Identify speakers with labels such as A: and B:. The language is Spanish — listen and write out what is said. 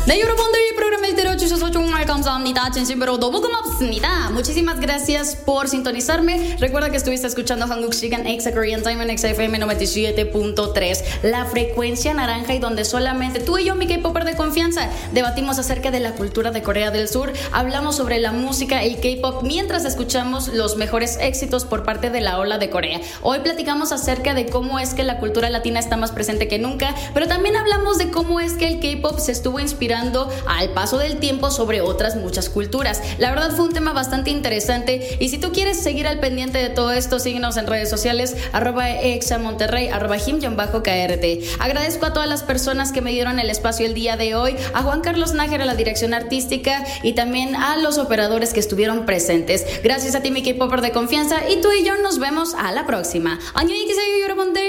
A: 네, 여러분들 프로그램을 들어주셔서 정말 감사합니다. 진심으로 너무 고맙습니다. Muchísimas gracias por sintonizarme. Recuerda que estuviste escuchando Hanguk Shigan Exa Korean Time en XFM 97.3, la frecuencia naranja, y donde solamente tú y yo, mi K-Popper de confianza, debatimos acerca de la cultura de Corea del Sur, hablamos sobre la música, el K-Pop, mientras escuchamos los mejores éxitos por parte de la ola de Corea. Hoy platicamos acerca de cómo es que la cultura latina está más presente que nunca, pero también hablamos de cómo es que el K-Pop se estuvo inspirando al paso del tiempo sobre otras muchas culturas. La verdad fue un tema bastante interesante, y si tú quieres seguir al pendiente de todo esto, síguenos en redes sociales, @examonterrey, @him_krt. Agradezco a todas las personas que me dieron el espacio el día de hoy, a Juan Carlos Nájera, a la dirección artística, y también a los operadores que estuvieron presentes. Gracias a ti, mi K-Popper de confianza, y tú y yo nos vemos a la próxima. 안녕히 계세요, 여러분들.